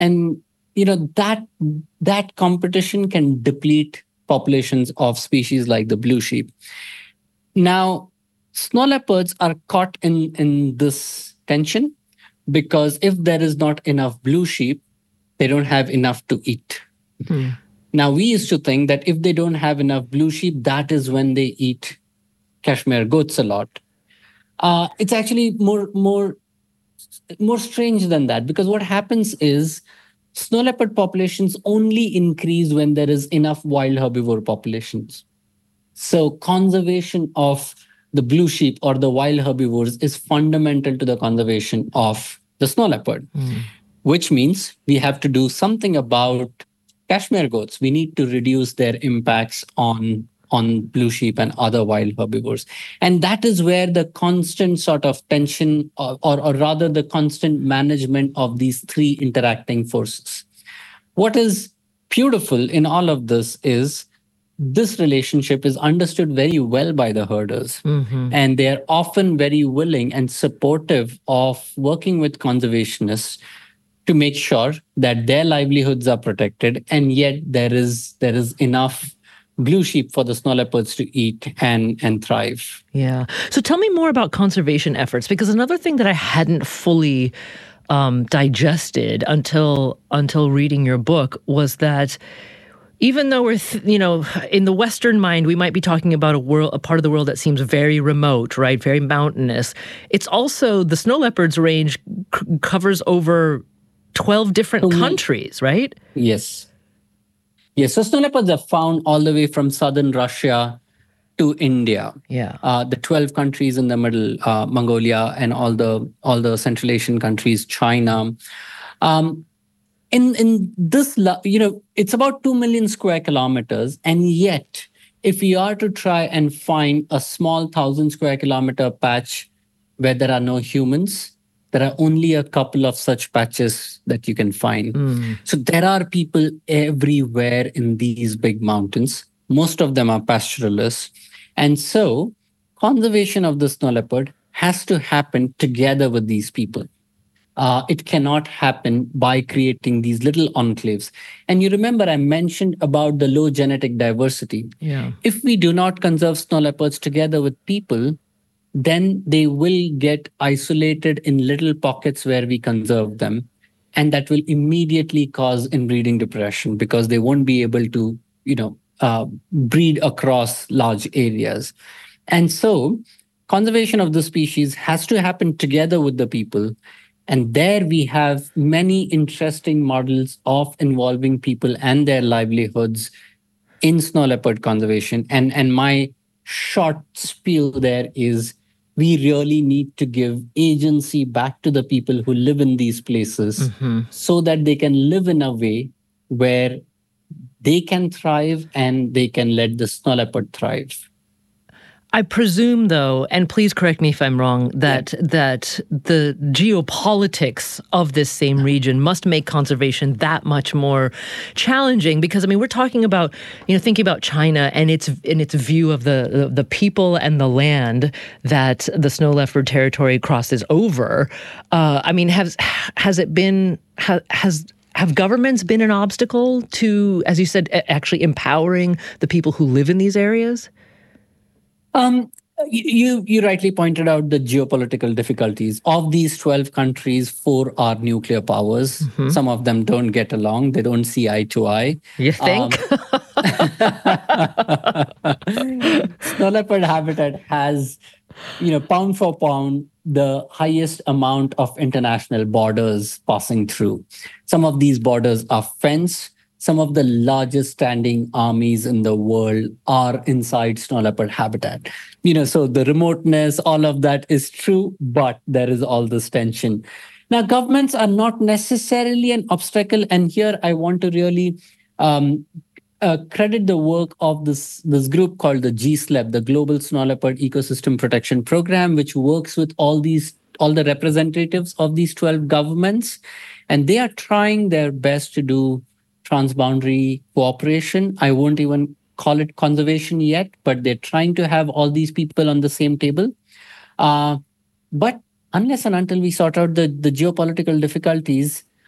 And that competition can deplete populations of species like the blue sheep. Now, snow leopards are caught in this tension because if there is not enough blue sheep, they don't have enough to eat. Now, we used to think that if they don't have enough blue sheep, that is when they eat Kashmir goats a lot. It's actually more strange than that, because what happens is snow leopard populations only increase when there is enough wild herbivore populations. So conservation of the blue sheep or the wild herbivores is fundamental to the conservation of the snow leopard, which means we have to do something about Kashmir goats. We need to reduce their impacts on blue sheep and other wild herbivores. And that is where the constant sort of tension, or rather the constant management of these three interacting forces. What is beautiful in all of this is this relationship is understood very well by the herders. And they are often very willing and supportive of working with conservationists to make sure that their livelihoods are protected, and yet there is enough blue sheep for the snow leopards to eat and thrive. Yeah. So tell me more about conservation efforts, because another thing that I hadn't fully digested until reading your book was that even though we're, in the Western mind, we might be talking about a part of the world that seems very remote, right? Very mountainous. It's also, the snow leopards range covers over 12 different countries, right? Yes. Yes, so snow leopards are found all the way from southern Russia to India. Yeah. The 12 countries in the middle, Mongolia, and all the Central Asian countries, China. In this, it's about 2 million square kilometers, and yet, if we are to try and find a small 1,000 square kilometer patch where there are no humans, there are only a couple of such patches that you can find. So there are people everywhere in these big mountains. Most of them are pastoralists. And so conservation of the snow leopard has to happen together with these people. It cannot happen by creating these little enclaves. And you remember I mentioned about the low genetic diversity. Yeah. If we do not conserve snow leopards together with people, then they will get isolated in little pockets where we conserve them. And that will immediately cause inbreeding depression, because they won't be able to, breed across large areas. And so conservation of the species has to happen together with the people. And there we have many interesting models of involving people and their livelihoods in snow leopard conservation. And my short spiel there is, we really need to give agency back to the people who live in these places, so that they can live in a way where they can thrive and they can let the snow leopard thrive. I presume, though, and please correct me if I'm wrong, that the geopolitics of this same region must make conservation that much more challenging. Because, I mean, we're talking about, thinking about China and its view of the people and the land that the snow leopard territory crosses over. I mean, have governments been an obstacle to, as you said, actually empowering the people who live in these areas? You rightly pointed out the geopolitical difficulties. Of these 12 countries, 4 are nuclear powers. Some of them don't get along. They don't see eye to eye. You think? Snow leopard habitat has, pound for pound, the highest amount of international borders passing through. Some of these borders are fenced. Some of the largest standing armies in the world are inside snow leopard habitat. So the remoteness, all of that is true, but there is all this tension. Now, governments are not necessarily an obstacle. And here I want to really credit the work of this group called the GSLEP, the Global Snow Leopard Ecosystem Protection Program, which works with all the representatives of these 12 governments. And they are trying their best to do transboundary cooperation. I won't even call it conservation yet, but they're trying to have all these people on the same table. But unless and until we sort out the geopolitical difficulties,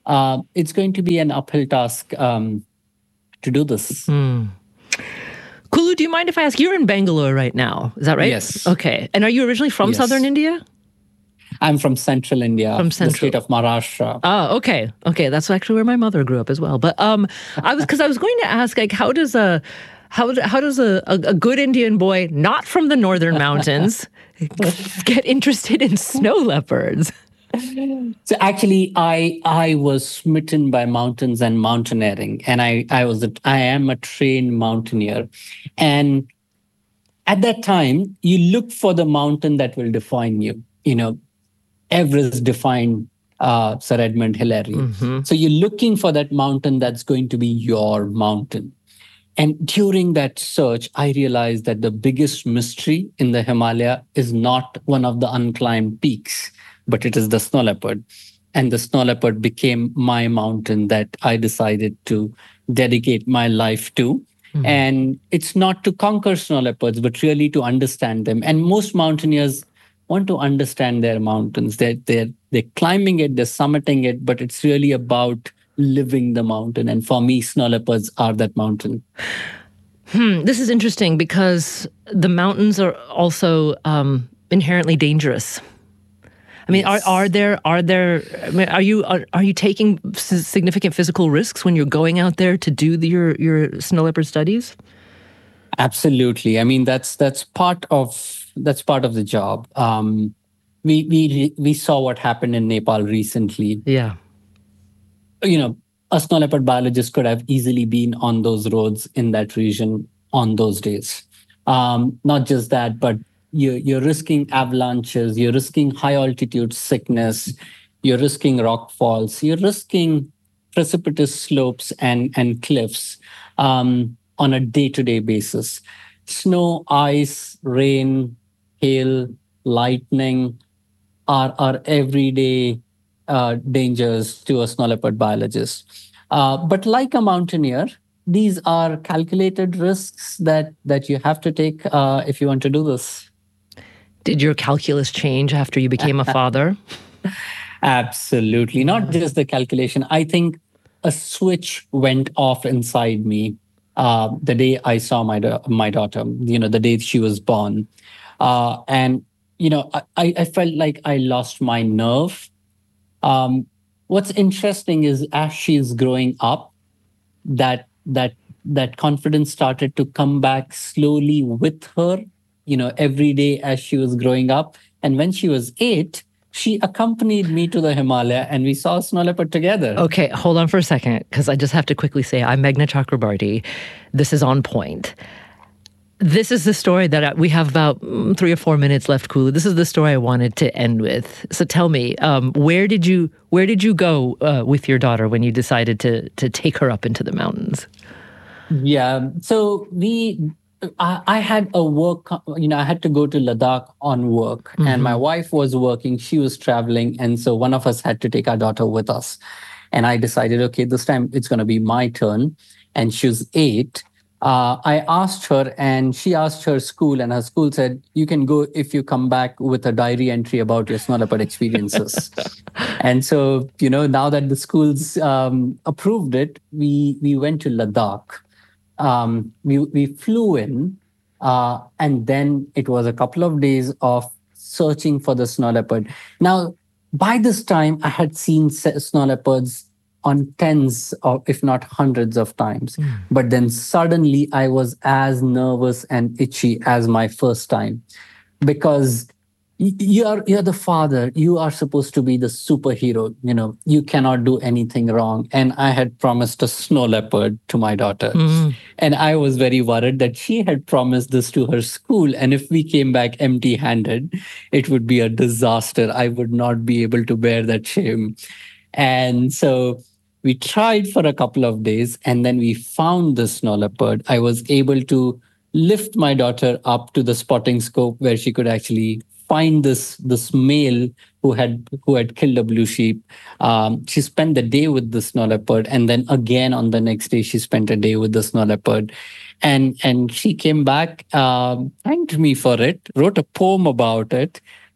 it's going to be an uphill task to do this. Kulu, do you mind if I ask? You're in Bangalore right now. Is that right? Yes. Okay. And are you originally from Yes. southern India? I'm from central India, From the state central. of Maharashtra. Oh, okay. Okay. That's actually where my mother grew up as well. But I was going to ask, like, how does a good Indian boy not from the northern mountains get interested in snow leopards? So actually, I was smitten by mountains and mountaineering, and I am a trained mountaineer, and at that time, you look for the mountain that will define you. Everest defined Sir Edmund Hillary. So you're looking for that mountain that's going to be your mountain. And during that search, I realized that the biggest mystery in the Himalaya is not one of the unclimbed peaks, but it is the snow leopard. And the snow leopard became my mountain that I decided to dedicate my life to. And it's not to conquer snow leopards, but really to understand them. And most mountaineers want to understand their mountains. They're climbing it, they're summiting it, but it's really about living the mountain. And for me, snow leopards are that mountain. This is interesting because the mountains are also inherently dangerous. I mean, Yes. are there? I mean, are you taking significant physical risks when you're going out there to do your snow leopard studies? Absolutely. I mean, that's part of the job. We saw what happened in Nepal recently. Yeah. A snow leopard biologist could have easily been on those roads in that region on those days. Not just that, but you're risking avalanches, you're risking high altitude sickness, you're risking rock falls, you're risking precipitous slopes and cliffs on a day-to-day basis. Snow, ice, rain, hail, lightning are everyday dangers to a snow leopard biologist. But like a mountaineer, these are calculated risks that you have to take if you want to do this. Did your calculus change after you became a father? Absolutely. Not just the calculation. I think a switch went off inside me the day I saw my daughter, the day she was born. And, I felt like I lost my nerve. What's interesting is as she's growing up, that confidence started to come back slowly with her, every day as she was growing up. And when she was 8, she accompanied me to the Himalaya and we saw a snow leopard together. Okay, hold on for a second, because I just have to quickly say I'm Meghna Chakrabarti. This is On Point. This is the story that we have about 3 or 4 minutes left, Kulu. This is the story I wanted to end with. So tell me, where did you go with your daughter when you decided to take her up into the mountains? Yeah, so I had a work, I had to go to Ladakh on work, and my wife was working, she was traveling, and so one of us had to take our daughter with us. And I decided, okay, this time it's going to be my turn. And she was 8. I asked her, and she asked her school, and her school said, you can go if you come back with a diary entry about your snow leopard experiences. And so, now that the schools approved it, we went to Ladakh. We flew in, and then it was a couple of days of searching for the snow leopard. Now, by this time, I had seen snow leopards on tens or if not hundreds of times. But then suddenly I was as nervous and itchy as my first time, because you're the father, you are supposed to be the superhero, you cannot do anything wrong. And I had promised a snow leopard to my daughter. And I was very worried that she had promised this to her school, and if we came back empty handed, it would be a disaster. I would not be able to bear that shame. And so we tried for a couple of days, and then we found the snow leopard. I was able to lift my daughter up to the spotting scope where she could actually find this male who had killed a blue sheep. She spent the day with the snow leopard, and then again on the next day she spent a day with the snow leopard, and she came back, thanked me for it, wrote a poem about it,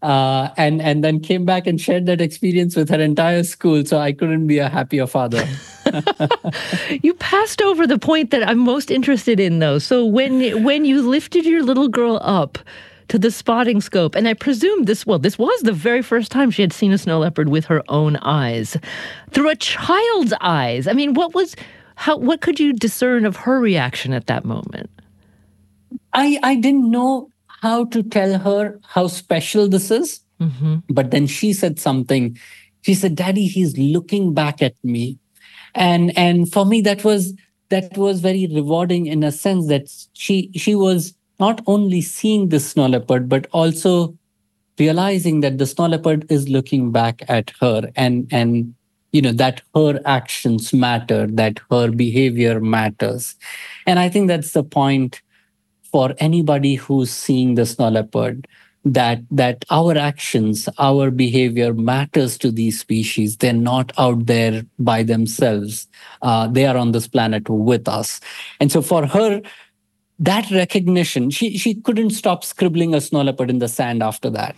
and then came back and shared that experience with her entire school. So I couldn't be a happier father. You passed over the point that I'm most interested in, though. So when you lifted your little girl up to the spotting scope, and I presume this was the very first time she had seen a snow leopard with her own eyes, through a child's eyes. I mean, what could you discern of her reaction at that moment? I didn't know how to tell her how special this is. Mm-hmm. But then she said something. She said, "Daddy, he's looking back at me." And for me, that was very rewarding in a sense that she was not only seeing the snow leopard, but also realizing that the snow leopard is looking back at her, and that her actions matter, that her behavior matters. And I think that's the point for anybody who's seeing the snow leopard, that our actions, our behavior matters to these species. They're not out there by themselves. They are on this planet with us. And so for her, that recognition, she couldn't stop scribbling a snow leopard in the sand after that.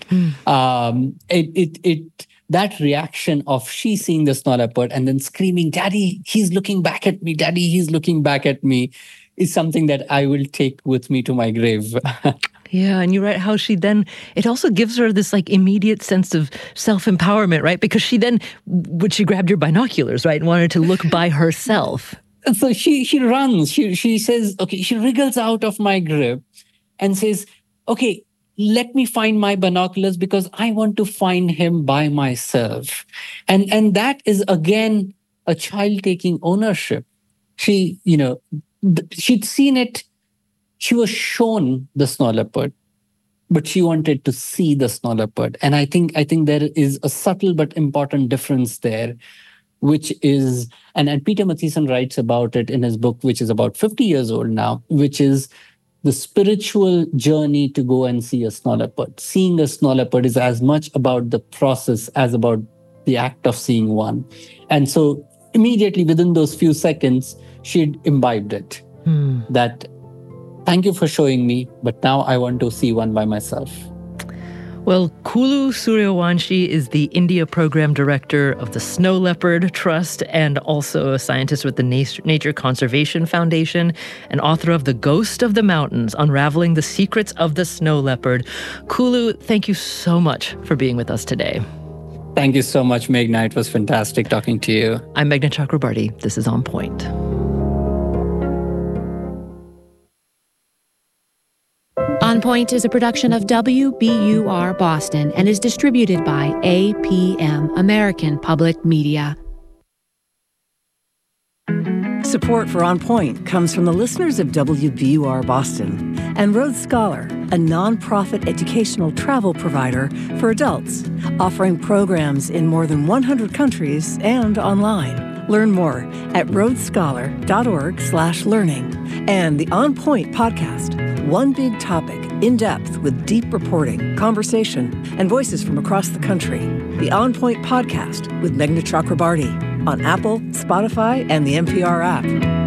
That reaction of she seeing the snow leopard and then screaming, "Daddy, he's looking back at me. Daddy, he's looking back at me," is something that I will take with me to my grave. Yeah, and you're right how it also gives her this like immediate sense of self-empowerment, right? Because she grabbed your binoculars, right, and wanted to look by herself. So she runs, she says, okay, she wriggles out of my grip and says, "Okay, let me find my binoculars because I want to find him by myself." And that is, again, a child taking ownership. She'd seen it. She was shown the snow leopard, but she wanted to see the snow leopard. And I think there is a subtle but important difference there, which is, and Peter Matthiessen writes about it in his book, which is about 50 years old now, which is the spiritual journey to go and see a snow leopard. Seeing a snow leopard is as much about the process as about the act of seeing one. And so immediately within those few seconds, she'd imbibed it. That, thank you for showing me, but now I want to see one by myself. Well, Kulu Suryawanshi is the India Program Director of the Snow Leopard Trust and also a scientist with the Nature Conservation Foundation and author of The Ghost of the Mountains, Unraveling the Secrets of the Snow Leopard. Kulu, thank you so much for being with us today. Thank you so much, Meghna. It was fantastic talking to you. I'm Meghna Chakrabarty. This is On Point. On Point is a production of WBUR Boston and is distributed by APM, American Public Media. Support for On Point comes from the listeners of WBUR Boston and Rhodes Scholar, a nonprofit educational travel provider for adults, offering programs in more than 100 countries and online. Learn more at rhodesscholar.org/learning. And the On Point podcast, one big topic, in depth with deep reporting, conversation, and voices from across the country. The On Point podcast with Meghna Chakrabarty on Apple, Spotify, and the NPR app.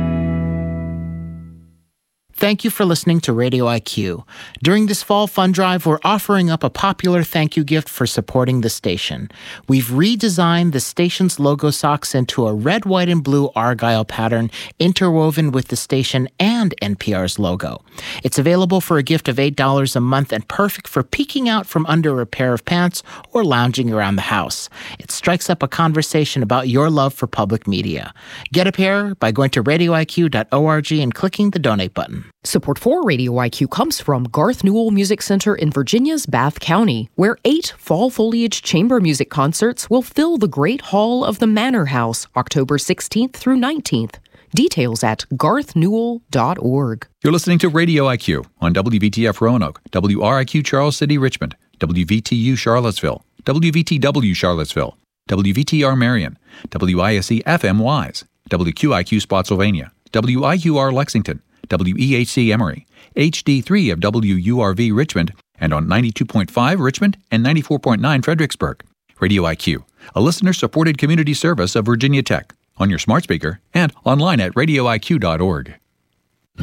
Thank you for listening to Radio IQ. During this fall fund drive, we're offering up a popular thank you gift for supporting the station. We've redesigned the station's logo socks into a red, white, and blue argyle pattern interwoven with the station and NPR's logo. It's available for a gift of $8 a month and perfect for peeking out from under a pair of pants or lounging around the house. It strikes up a conversation about your love for public media. Get a pair by going to radioiq.org and clicking the donate button. Support for Radio IQ comes from Garth Newell Music Center in Virginia's Bath County, where 8 fall foliage chamber music concerts will fill the Great Hall of the Manor House October 16th through 19th. Details at garthnewell.org. You're listening to Radio IQ on WVTF Roanoke, WRIQ Charles City Richmond, WVTU Charlottesville, WVTW Charlottesville, WVTR Marion, WISC FM Wise, WQIQ Spotsylvania, WIQR Lexington, WEHC Emory, HD3 of WURV Richmond, and on 92.5 Richmond and 94.9 Fredericksburg. Radio IQ, a listener-supported community service of Virginia Tech, on your smart speaker and online at radioiq.org.